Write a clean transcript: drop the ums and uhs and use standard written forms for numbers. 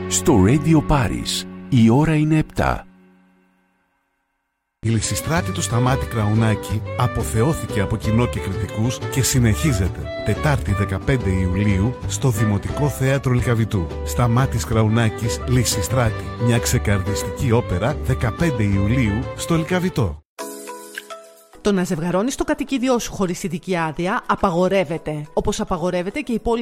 Στο Radio Paris η ώρα είναι 7. Η Λυσιστράτη του Σταμάτη Κραουνάκη αποθεώθηκε από κοινό και κριτικούς και συνεχίζεται Τετάρτη 15 Ιουλίου στο Δημοτικό Θέατρο Λυκαβητού. Σταμάτης Κραουνάκης, Λυσιστράτη, μια ξεκαρδιστική όπερα 15 Ιουλίου στο Λυκαβητό. Το να ζευγαρώνεις το κατοικίδιό σου χωρίς ειδική άδεια απαγορεύεται, όπως απαγορεύεται και η